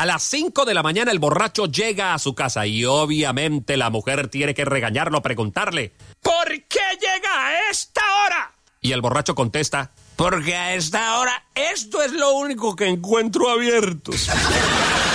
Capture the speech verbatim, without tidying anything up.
A las cinco de la mañana el borracho llega a su casa y obviamente la mujer tiene que regañarlo, preguntarle: ¿por qué llega a esta hora? Y el borracho contesta: porque a esta hora esto es lo único que encuentro abierto.